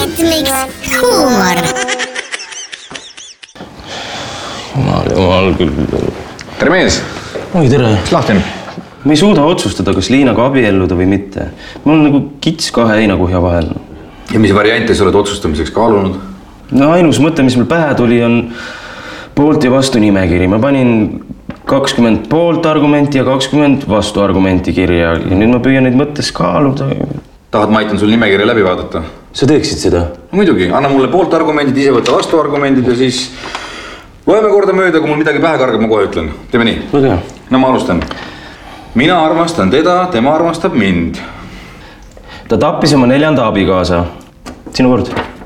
Rhythmix huumor. Jumal küll. Tere mees! Oi, tere! Mis lahti on? Ma ei suuda otsustada, kas Liinaga abielluda või mitte. Ma olen nagu kits kahe heinakuhja vahel. Ja mis variante sa oled otsustamiseks kaalunud? No ainus mõte, mis mul pähe tuli, on poolt ja vastu nimekiri. Ma panin 20 poolt argumenti ja 20 vastu argumenti kirja. Ja nüüd ma püüan neid mõttes kaaluda. Tahad, ma aitan sul nimekirja läbi vaadata? Sa teeksid seda? No, muidugi, anna mulle poolt argumendid, ise võtta vastu argumendid ja siis loeme korda mööda, kui mul midagi pähe kargab, ma kohe ütlen. Teeme nii? Väga. No ma alustan. Mina armastan teda, tema armastab mind. Ta tappis oma 4. abikaasa. Sinu kord.